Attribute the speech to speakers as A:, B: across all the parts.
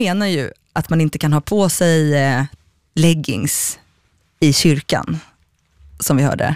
A: menar ju att man inte kan ha på sig leggings i kyrkan, som vi hörde.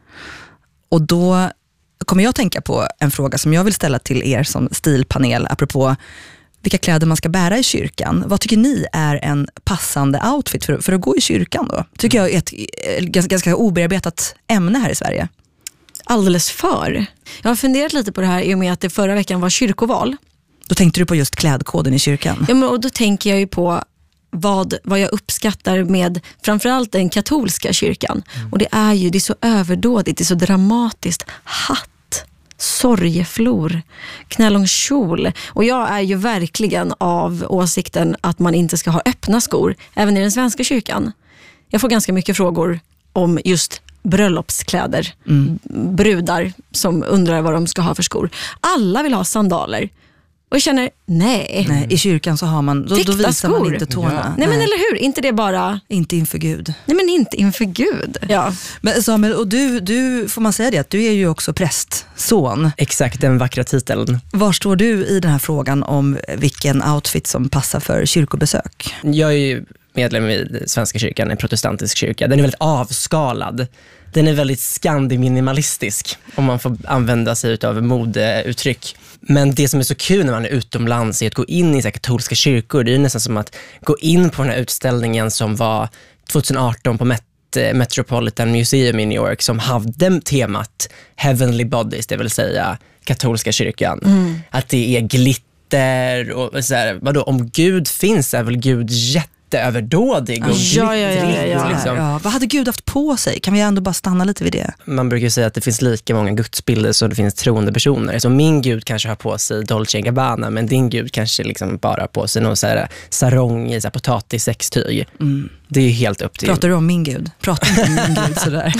A: Och då kommer jag tänka på en fråga som jag vill ställa till er som stilpanel apropå vilka kläder man ska bära i kyrkan. Vad tycker ni är en passande outfit för att gå i kyrkan då? Tycker jag är ett ganska obearbetat ämne här i Sverige.
B: Alldeles för. Jag har funderat lite på det här i och med att det förra veckan var kyrkoval.
A: Då tänkte du på just klädkoden i kyrkan?
B: Ja, men och då tänker jag ju på vad jag uppskattar med framförallt den katolska kyrkan. Och det är så överdådigt, det är så dramatiskt. Hatt, sorgeflor, knälång kjol. Och jag är ju verkligen av åsikten att man inte ska ha öppna skor, även i den svenska kyrkan. Jag får ganska mycket frågor om just bröllopskläder. Brudar som undrar vad de ska ha för skor. Alla vill ha sandaler. Och jag känner, nej,
A: i kyrkan så har man, då visar man inte tårna.
B: Ja. Nej, men eller hur? Inte det bara...
A: Inte inför Gud.
B: Nej, men inte inför Gud. Ja.
A: Men Samuel, och du får man säga det, att du är ju också prästson.
C: Exakt, den vackra titeln.
A: Var står du i den här frågan om vilken outfit som passar för kyrkobesök?
C: Jag är ju medlem i Svenska kyrkan, en protestantisk kyrka. Den är väldigt avskalad. Den är väldigt skandinavistisk, om man får använda sig av modeuttryck. Men det som är så kul när man är utomlands är att gå in i så här katolska kyrkor. Det är nästan som att gå in på den här utställningen som var 2018 på Metropolitan Museum i New York, som hade temat Heavenly Bodies, det vill säga katolska kyrkan. Att det är glitter och så här, vadå, om Gud finns är väl Gud överdådig och liksom.
A: Ja. Vad hade Gud haft på sig? Kan vi ändå bara stanna lite vid det?
C: Man brukar säga att det finns lika många gudsbilder som det finns troende personer. Så min Gud kanske har på sig Dolce & Gabbana, men din Gud kanske liksom bara har på sig någon så här sarong i så här potatissextyg. Det är ju helt upp till.
A: Pratar du om min Gud? Pratar inte om min Gud sådär.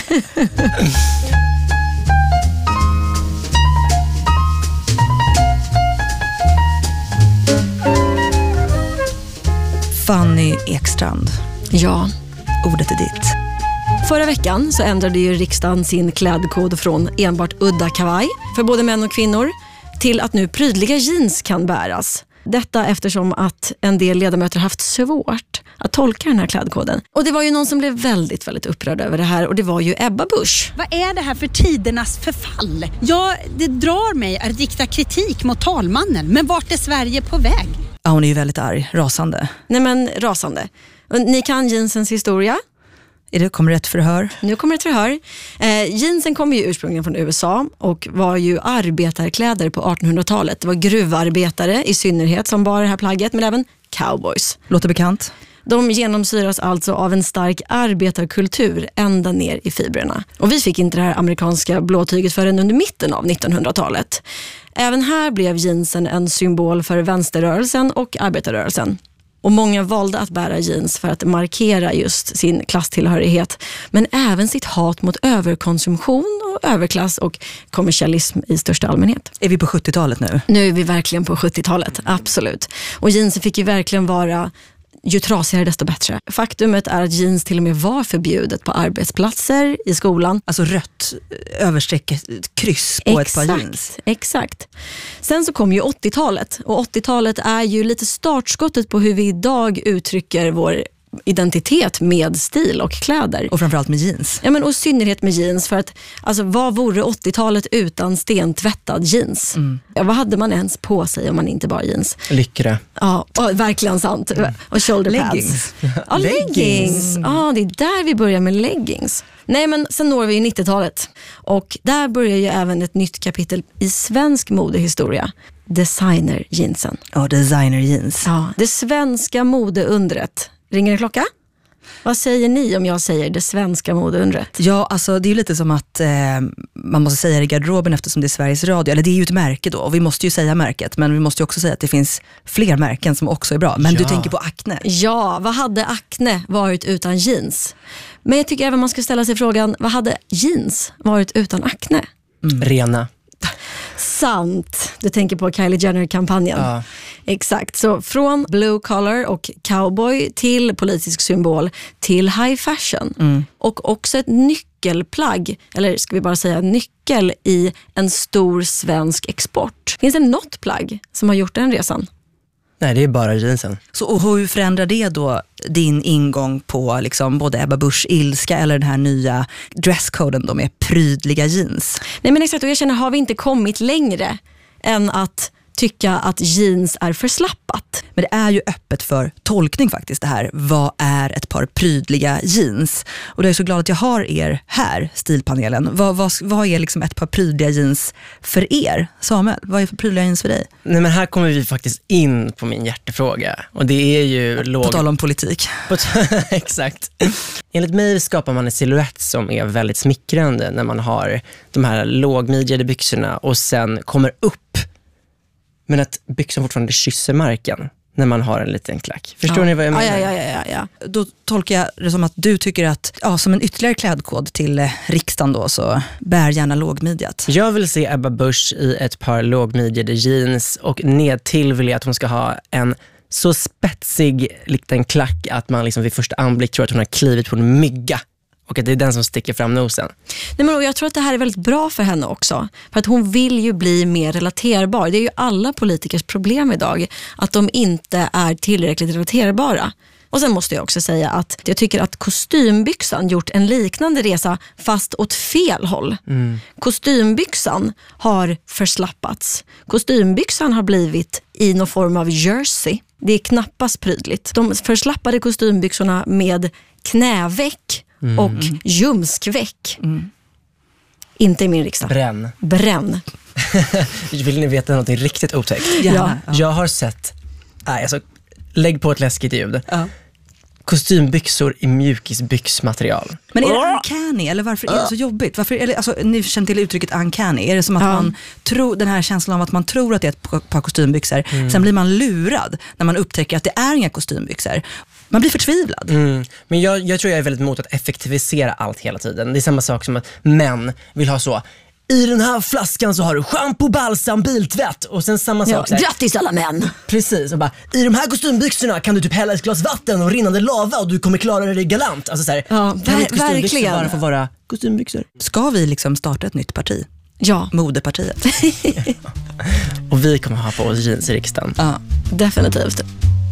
A: Fanny Ekstrand.
B: Ja.
A: Ordet är ditt.
B: Förra veckan så ändrade ju riksdagen sin klädkod från enbart udda kavaj för både män och kvinnor till att nu prydliga jeans kan bäras. Detta eftersom att en del ledamöter haft svårt att tolka den här klädkoden. Och det var ju någon som blev väldigt, väldigt upprörd över det här, och det var ju Ebba Busch.
D: Vad är det här för tidernas förfall? Ja, det drar mig att rikta kritik mot talmannen, men vart är Sverige på väg?
A: Ja, hon är ju väldigt arg, rasande.
B: Nej, men rasande. Och ni kan jeansens historia.
A: Kommer det ett förhör?
B: Nu kommer ett förhör. Jeansen kommer ju ursprungligen från USA och var ju arbetarkläder på 1800-talet. Det var gruvarbetare i synnerhet som bar det här plagget, men även cowboys.
A: Låter bekant.
B: De genomsyras alltså av en stark arbetarkultur ända ner i fibrerna. Och vi fick inte det här amerikanska blåtyget förrän under mitten av 1900-talet. Även här blev jeansen en symbol för vänsterrörelsen och arbetarrörelsen. Och många valde att bära jeans för att markera just sin klasstillhörighet, men även sitt hat mot överkonsumtion och överklass och kommersialism i största allmänhet.
A: Är vi på 70-talet nu?
B: Nu är vi verkligen på 70-talet, absolut. Och jeansen fick ju verkligen vara, ju trasigare desto bättre. Faktumet är att jeans till och med var förbjudet på arbetsplatser, i skolan.
A: Alltså rött överstreck kryss på ett par jeans.
B: Exakt. Sen så kom ju 80-talet. Och 80-talet är ju lite startskottet på hur vi idag uttrycker vår identitet med stil och kläder.
A: Och framförallt med jeans.
B: Ja, men och i synnerhet med jeans, för att alltså, vad vore 80-talet utan stentvättad jeans? Ja, vad hade man ens på sig om man inte bar jeans?
C: Lyckra.
B: Ja, verkligen sant. Och shoulder pads.
A: Leggings.
B: Ja, leggings. Ja, det är där vi börjar med leggings. Nej, men sen når vi 90-talet. Och där börjar ju även ett nytt kapitel i svensk modehistoria. Designer jeansen.
A: Ja, designer jeans.
B: Ja, det svenska modeundret. Ringer en klocka? Vad säger ni om jag säger det svenska modeundret?
A: Ja, alltså det är ju lite som att man måste säga det i garderoben eftersom det är Sveriges Radio. Eller det är ju ett märke då, och vi måste ju säga märket. Men vi måste ju också säga att det finns fler märken som också är bra. Men du tänker på Acne.
B: Ja, vad hade Acne varit utan jeans? Men jag tycker även man ska ställa sig frågan, vad hade jeans varit utan Acne?
C: Rena.
B: Sant. Du tänker på Kylie Jenner-kampanjen.
C: Ja.
B: Exakt. Så från blue collar och cowboy till politisk symbol till high fashion. Och också ett nyckelplagg, eller ska vi bara säga nyckel i en stor svensk export. Finns det något plagg som har gjort den resan?
C: Nej, det är bara jeansen.
A: Så och hur förändrar det då din ingång på liksom både Ebba Buschs ilska eller den här nya dresscoden då med prydliga jeans?
B: Nej men exakt, och jag känner, har vi inte kommit längre än att tycka att jeans är förslappat?
A: Men det är ju öppet för tolkning faktiskt det här. Vad är ett par prydliga jeans? Och jag är så glad att jag har er här, stilpanelen. Vad är liksom ett par prydliga jeans för er? Samuel, vad är för prydliga jeans för dig?
C: Nej, men här kommer vi faktiskt in på min hjärtefråga. Och det är ju
A: På tal om politik.
C: Exakt. Enligt mig skapar man en silhuett som är väldigt smickrande när man har de här lågmidjade byxorna och sen kommer upp. Men att byxan fortfarande kysser marken när man har en liten klack. Förstår ni vad jag menar?
B: Ja.
A: Då tolkar jag det som att du tycker att som en ytterligare klädkod till riksdagen då, så bär gärna lågmidjat.
C: Jag vill se Ebba Busch i ett par lågmidjade jeans och ned till vill jag att hon ska ha en så spetsig liten klack att man liksom vid första anblick tror att hon har klivit på en mygga. Och att det är den som sticker fram nosen.
B: Nej, men jag tror att det här är väldigt bra för henne också. För att hon vill ju bli mer relaterbar. Det är ju alla politikers problem idag. Att de inte är tillräckligt relaterbara. Och sen måste jag också säga att jag tycker att kostymbyxan gjort en liknande resa fast åt fel håll. Kostymbyxan har förslappats. Kostymbyxan har blivit i någon form av jersey. Det är knappast prydligt. De förslappade kostymbyxorna med knäveck och ljumskväck. Inte i min riksdag. Bränn.
C: Vill ni veta något riktigt otäckt?
B: Ja.
C: Jag har sett, lägg på ett läskigt ljud. Kostymbyxor i mjukisbyxmaterial.
A: Men är det uncanny eller varför är det så jobbigt? Varför är det, alltså, ni känner till uttrycket uncanny. Är det som att man tror, den här känslan av att man tror att det är ett par kostymbyxor, sen blir man lurad när man upptäcker att det är inga kostymbyxor. Man blir förtvivlad.
C: Men jag tror jag är väldigt emot att effektivisera allt hela tiden. Det är samma sak som att män vill ha så: i den här flaskan så har du shampoo, balsam, biltvätt. Och sen samma sak så här,
B: grattis alla män.
C: Precis, och bara, i de här kostymbyxorna kan du typ hälla ett glas vatten och rinnande lava och du kommer klara dig galant. Alltså så här,
B: verkligen.
C: Bara får vara kostymbyxor.
A: Ska vi liksom starta ett nytt parti?
B: Ja.
A: Moderpartiet.
C: Och vi kommer ha på oss jeans i riksdagen.
B: Ja, definitivt.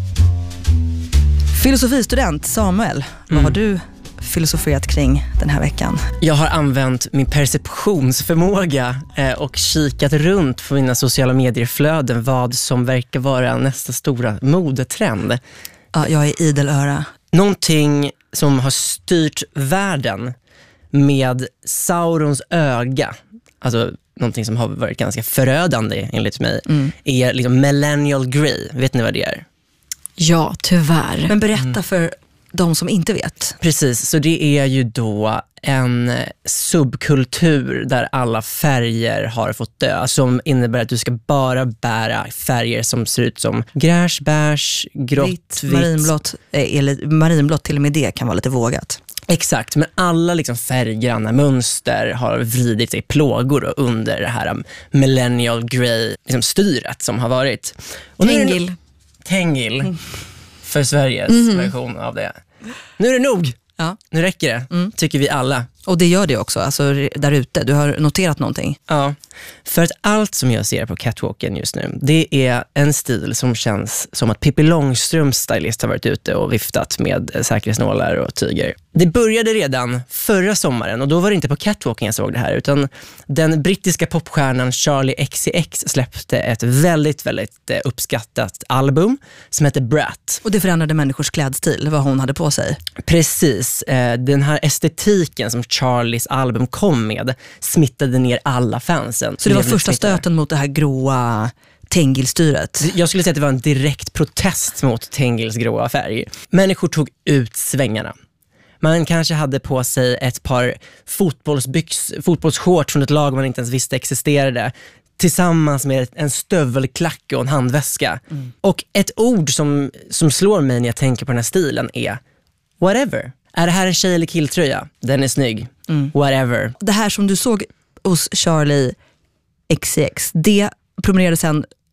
A: Filosofistudent Samuel, vad har du filosoferat kring den här veckan?
C: Jag har använt min perceptionsförmåga och kikat runt på mina sociala medier-flöden vad som verkar vara nästa stora modetrend.
A: Ja, jag är idel öra.
C: Någonting som har styrt världen med Saurons öga, alltså någonting som har varit ganska förödande enligt mig, är liksom millennial grey. Vet ni vad det är?
B: Ja, tyvärr.
A: Men berätta för de som inte vet.
C: Precis, så det är ju då en subkultur där alla färger har fått dö, som innebär att du ska bara bära färger som ser ut som gräs, beige, grått, vitt.
A: Marinblått, eller marinblått till och med det kan vara lite vågat.
C: Exakt, men alla liksom färggranna mönster har vridit sig plågor under det här millennial grey liksom styret som har varit. Och Tengil för Sveriges version av det. Nu är det nog.
A: Ja.
C: Nu räcker det, tycker vi alla.
A: Och det gör det också, alltså där ute. Du har noterat någonting.
C: Ja, för att allt som jag ser på catwalken just nu, det är en stil som känns som att Pippi Långstrumps stylist har varit ute och viftat med säkerhetsnålar och tyger. Det började redan förra sommaren och då var det inte på catwalken jag såg det här, utan den brittiska popstjärnan Charlie XCX släppte ett väldigt, väldigt uppskattat album som heter Brat.
A: Och det förändrade människors klädstil, vad hon hade på sig.
C: Precis, den här estetiken som Charlies album kom med smittade ner alla fansen.
A: Så det var första stöten mot det här gråa Tengil-styret?
C: Jag skulle säga att det var en direkt protest mot Tengils gråa färg. Människor tog ut svängarna. Man kanske hade på sig ett par fotbollsshorts från ett lag man inte ens visste existerade, tillsammans med en stövelklack och en handväska. Och ett ord som slår mig när jag tänker på den här stilen är whatever. Är det här en tjej eller killtröja? Den är snygg. Whatever.
A: Det här som du såg hos Charlie XCX, det promenerade sen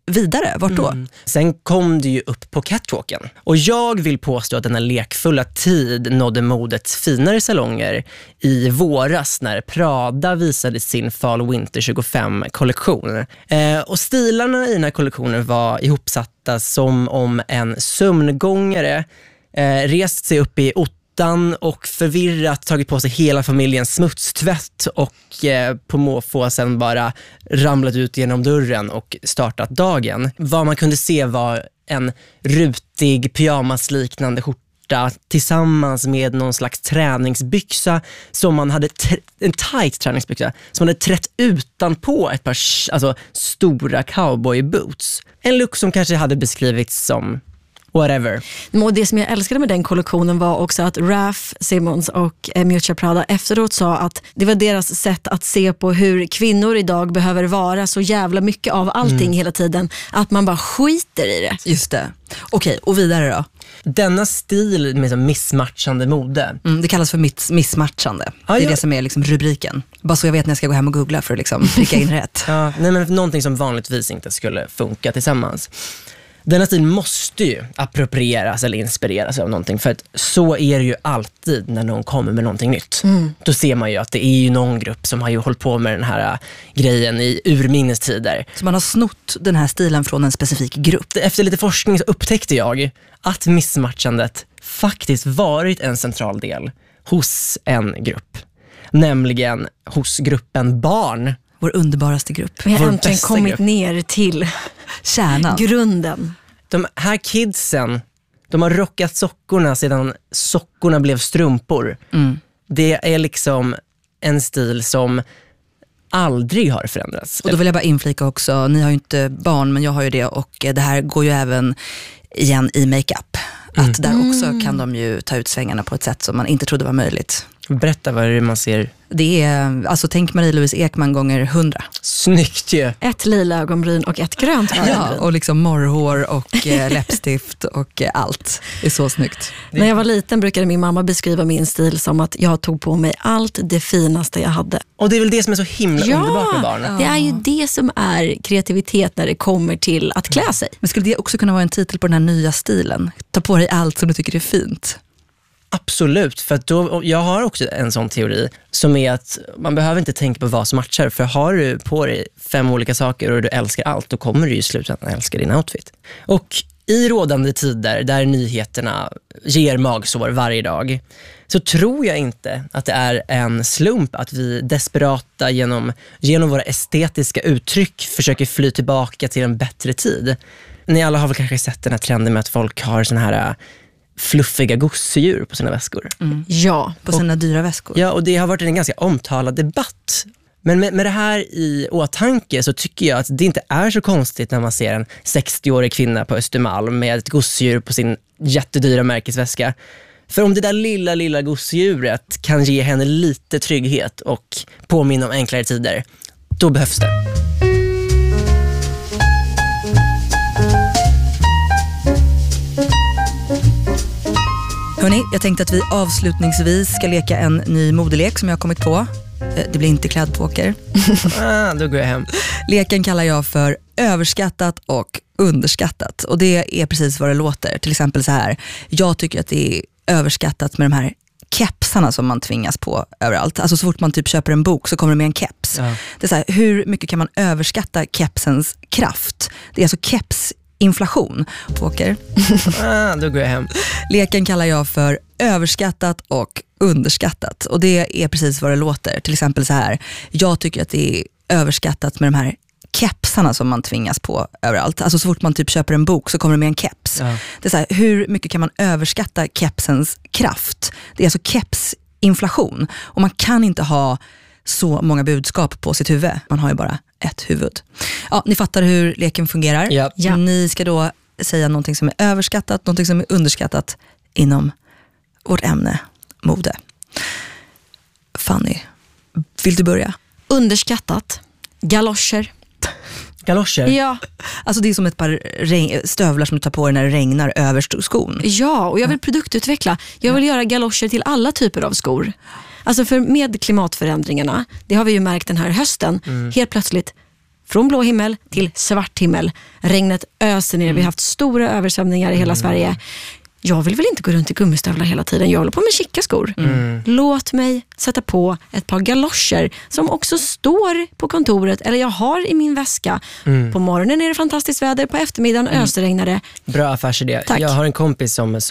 A: vidare? Vart då?
C: Sen kom det ju upp på catwalken. Och jag vill påstå att denna lekfulla tid nådde modets finare salonger i våras när Prada visade sin Fall Winter 25-kollektion. Och stilarna i den här kollektionen var ihopsatta som om en sömngångare rest sig upp i och förvirrat tagit på sig hela familjens smutstvätt och på måfå sen bara ramlat ut genom dörren och startat dagen. Vad man kunde se var en rutig pyjamasliknande skjorta tillsammans med någon slags träningsbyxa som man hade en tight träningsbyxa som man hade trätt utanpå ett par stora cowboyboots. En look som kanske hade beskrivits som whatever.
B: Och det som jag älskade med den kollektionen var också att Raf Simons och Miuccia Prada efteråt sa att det var deras sätt att se på hur kvinnor idag behöver vara så jävla mycket av allting hela tiden. Att man bara skiter i det.
A: Just det. Okej, och vidare då?
C: Denna stil med missmatchande mode.
A: Det kallas för missmatchande. Det är det som är liksom rubriken. Bara så jag vet när jag ska gå hem och googla för att liksom pricka in rätt.
C: Ja, nej, men någonting som vanligtvis inte skulle funka tillsammans. Denna stil måste ju approprieras eller inspireras av någonting, för att så är det ju alltid när någon kommer med någonting nytt. Då ser man ju att det är ju någon grupp som har ju hållit på med den här grejen i urminnes tider.
A: Så man har snott den här stilen från en specifik grupp.
C: Efter lite forskning så upptäckte jag att missmatchandet faktiskt varit en central del hos en grupp. Nämligen hos gruppen barn.
A: Vår underbaraste grupp.
B: Vi har äntligen kommit ner till
A: kärnan.
B: Grunden.
C: De här kidsen, de har rockat sockorna sedan sockorna blev strumpor. Det är liksom en stil som aldrig har förändrats.
A: Och då vill jag bara inflika också, ni har ju inte barn men jag har ju det, och det här går ju även igen i makeup. Att där också kan de ju ta ut svängarna på ett sätt som man inte trodde var möjligt.
C: Berätta vad det är man ser.
A: Det är, alltså tänk Marie-Louise Ekman gånger 100.
C: Snyggt ju.
B: Ett lila ögonbryn och ett grönt ögonbryn.
A: Ja, och liksom morrhår och läppstift och allt. Det är så snyggt.
B: När jag var liten brukade min mamma beskriva min stil som att jag tog på mig allt det finaste jag hade.
C: Och det är väl det som är så himla underbart med barn.
B: Det är ju det som är kreativitet när det kommer till att klä sig.
A: Men skulle det också kunna vara en titel på den här nya stilen? Ta på dig allt som du tycker är fint.
C: Absolut, för att då, jag har också en sån teori som är att man behöver inte tänka på vad som matchar, för har du på dig 5 olika saker och du älskar allt, då kommer du ju i slutändan älska din outfit. Och i rådande tider där nyheterna ger magsår varje dag, så tror jag inte att det är en slump att vi desperata genom våra estetiska uttryck försöker fly tillbaka till en bättre tid. Ni alla har väl kanske sett den här trenden med att folk har såna här fluffiga gosedjur på sina väskor.
B: Ja,
A: på sina dyra väskor.
C: Ja, och det har varit en ganska omtalad debatt. Men med det här i åtanke så tycker jag att det inte är så konstigt när man ser en 60-årig kvinna på Östermalm med ett gosedjur på sin jättedyra märkesväska. För om det där lilla gosedjuret kan ge henne lite trygghet och påminna om enklare tider, då behövs det.
A: Hörrni, jag tänkte att vi avslutningsvis ska leka en ny modelek som jag har kommit på. Det blir inte klädpoker.
C: Då går jag hem.
A: Leken kallar jag för överskattat och underskattat. Och det är precis vad det låter. Till exempel så här, jag tycker att det är överskattat med de här kepsarna som man tvingas på överallt. Alltså så fort man typ köper en bok så kommer det med en keps. Ja. Det är så här, hur mycket kan man överskatta kepsens kraft? Det är alltså kepsinflation. Poker.
C: Då går jag hem.
A: Leken kallar jag för överskattat och underskattat. Och det är precis vad det låter. Till exempel så här, jag tycker att det är överskattat med de här kepsarna som man tvingas på överallt. Alltså så fort man typ köper en bok så kommer det med en keps. Ja. Det är så här, hur mycket kan man överskatta kepsens kraft? Det är alltså kepsinflation. Och man kan inte ha så många budskap på sitt huvud. Man har ju bara ett huvud. Ja, ni fattar hur leken fungerar.
C: Ja.
A: Ja. Ni ska då säga någonting som är överskattat, någonting som är underskattat inom vårt ämne, mode. Fanny, vill du börja?
B: Underskattat. Galoscher.
C: Galoscher?
B: Ja.
A: Alltså det är som ett par stövlar som du tar på dig när det regnar över skon.
B: Ja, och jag vill produktutveckla. Jag vill göra galoscher till alla typer av skor. Alltså för med klimatförändringarna, det har vi ju märkt den här hösten, helt plötsligt från blå himmel till svart himmel. Regnet öser ner. Vi har haft stora översvämningar i hela Sverige. Jag vill väl inte gå runt i gummistövlar hela tiden. Jag håller på med kickaskor. Låt mig sätta på ett par galoscher som också står på kontoret eller jag har i min väska. På morgonen är det fantastiskt väder, på eftermiddagen ösregnar det.
C: Bra affärsidé.
B: Tack.
C: Jag har en kompis som